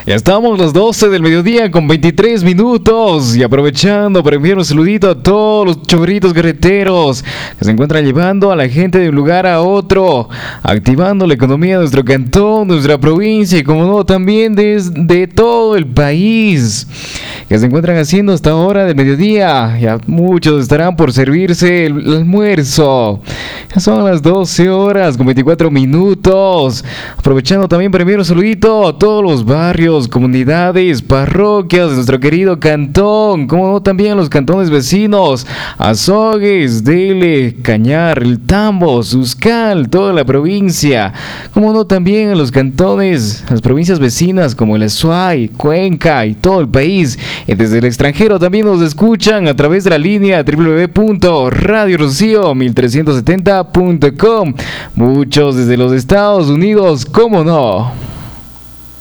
Ya estamos las 12 del mediodía con 23 minutos y aprovechando para enviar un saludito a todos los chorritos carreteros que se encuentran llevando a la gente de un lugar a otro, activando la economía de nuestro cantón, nuestra provincia y como no también de todo el país, que se encuentran haciendo hasta ahora del mediodía. Ya muchos estarán por servirse el almuerzo. Ya son las 12 horas con 24 minutos. Aprovechando también para enviar un saludito a todos los barrios, comunidades, parroquias de nuestro querido cantón, como no también los cantones vecinos, Azogues, Dele, Cañar, El Tambo, Suscal, toda la provincia, como no también en los cantones, las provincias vecinas como el Azuay, Cuenca y todo el país. Y desde el extranjero también nos escuchan a través de la línea www.radiorocío1370.com. Muchos desde los Estados Unidos, como no.